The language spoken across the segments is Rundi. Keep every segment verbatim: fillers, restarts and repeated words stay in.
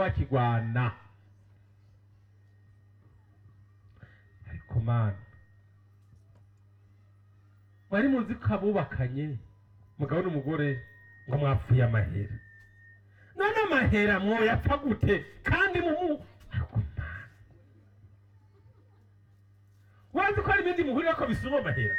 bakigwana. Ariko mana, mwari muzi ko abubakanye mugabo n'umugore ngo mwapfuye amahera, none amahera mwoyapfa gute kandi mumu? Ariko mana, wazi ko hari ibindi muhurira ko bisuma amahera,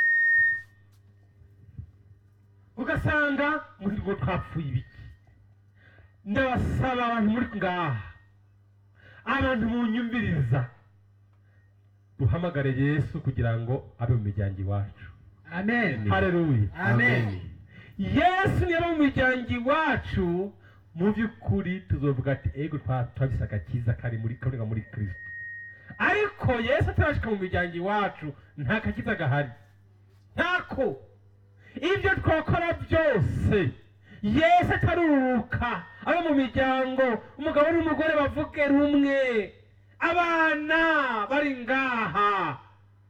ugasanga ngo twapfuye ibiki. Ndabasaba abantu muri ngaha, abantu munyumviriza, duhamagare Yesu kugira ngo abe mu miryango iwacu. Amen. Haleluya. Amen. Yesu niba mu miryango iwacu, mu by'ukuri tuzovuga ati ego twabise agakiza kari muri kaboneka muri Kristo. Ariko Yesu atarashika mu miryango iwacu nta gakiza gahari, ntako. Ibyo twakora byose Yesu ataruruka abe mu miryango, umugabo n'umugore bavuge rumwe, abana bari ngaha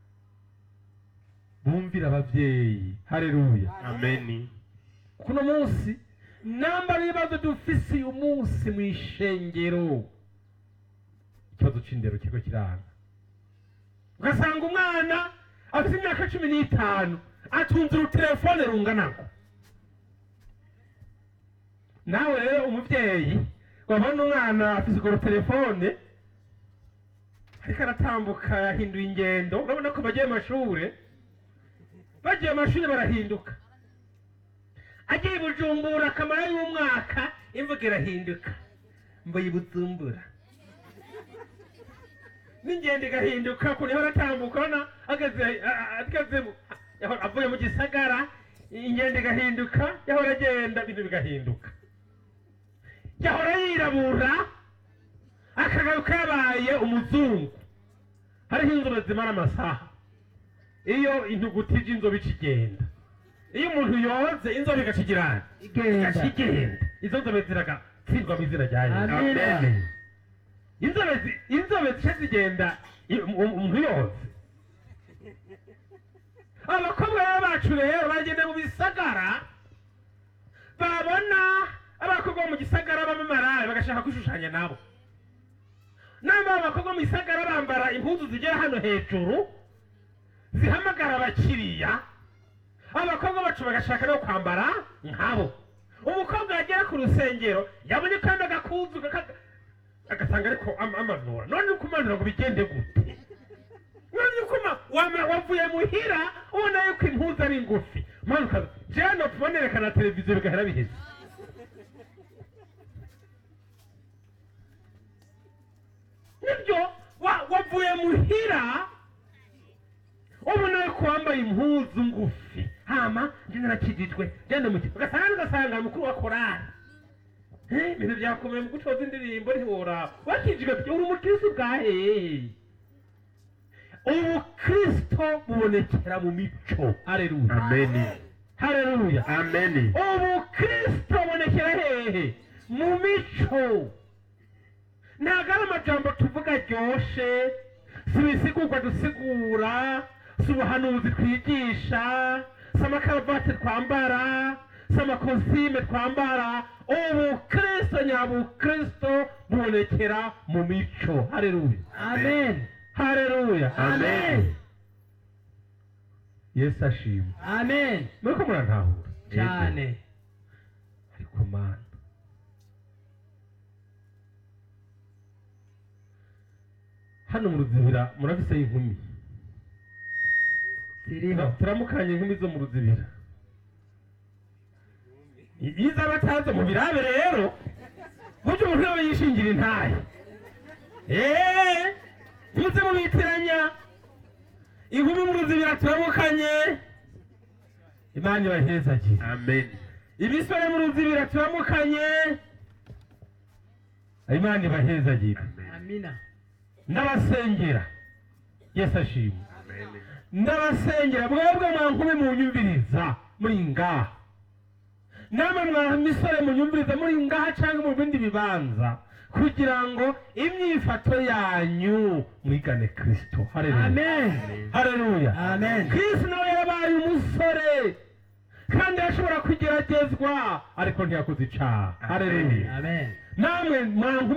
bumvira abavyeyi. Haleluya. Amen. Kuno munsi namba ibibazo dufise uyu munsi mu ishengero, ikibazo c'indero kiriko kiranga. Ugasanga umwana afite imyaka cumi n'itanu atunze urutelefone runganako. Nawe rero umuvyeyi wabona umwana afise urwo telefone ariko aratambuka yahinduye ingendo, urabona ko bagiye amashure, bagiye amashure barahinduka. Agiye i Bujumbura akamara y'umwaka imvuga irahinduka, mbo yibuzumbura n'ingendo igahinduka. Kuri ho aratambuka urabona ageze ageze avuye mu gisagara, ingendo igahinduka, yahora agenda ibintu bigahinduka. Yahora yirabura akagaruka yabaye umuzungu. Hariho inzobe zimara amasaha, iyo intugutije inzobe ikigenda, iyo umuntu yoze inzobe igacigirana igacigenda. Izo nzobe ziragatsindwa mu izina rya Yesu. Amen. Inzobe inzobe zice zigenda umuntu yoze. Abakobwa bacu rero bagenda mu bisagara, babona abakobwa mu gisagara b'amarare bagashaka kwishushanya nabo. Namba abakobwa mu gisagara bambara impuzu zigera hano hejuru zihamagara abakiriya, abakobwa bacu bagashaka no kwambara nkabo. Umukobwa agera ku rusengero yabonye kandi agakuzu agasanga ariko amanura. None ukumanura ngo bigende gute? None ukuma wavuye muhira ubona yuko impuzu ari ngufi, manuka jana tubonerekana televiziyo bigahera biheze. Nibyo wavuye muhira ubona yuko wambaye impuzu ngufi, hama njye narakijijwe genda mu kigo ugasanga ugasanga mukuru wa korali. Eh, ibintu byakomeye mu gucoza indirimbo ntiwora wakijijwe uri umukristo bwahe. Ubukristo bubonekera mu mico. Haleluya. Amen. Haleluya. Amen. Ubukristo bubonekera hehe? Mu mico. Ntabwo ari amajambo tuvuga ryoshe, si ibisigurwa dusigura, si ubuhanuzi twigisha, si amakaravate twambara, si amakositime twambara. Ubukristo nyabukristo bubonekera mu mico. Haleluya. Amen. Haleluya. Amen. Yesu ashimwe. Amen. Muriko murantahura Cyane. ariko mana, hano mu Ruzibira murafise inkumi Ziriho. turamukanye inkumi zo mu Ruzibira. Iza bataza mu birabe rero buryo umuntu nawe yishingira intaye. Eh, muze mubitiranya inkumi mu Ruzibira turamukanye, Imana ibahezagire. Amen. Ibisore mu Ruzibira turamukanye, Imana ibahezagire. Amina. Ndabasengera. Yesu ashimwe. Amen. Ndabasengera mwebwe mwankumi munyumviriza muri ngaha, namwe mwa misore munyumviriza muri ngaha cyangwa mu bindi bibanza, kugira ngo imyifato yanyu mwigane Kristo. Haleluya. Amen. Haleluya. Amen. Kristo nawe yabaye umusore kandi ashobora kugeragezwa ariko ntiyakoze icaha. Haleluya. Amen. Namwe mwankumi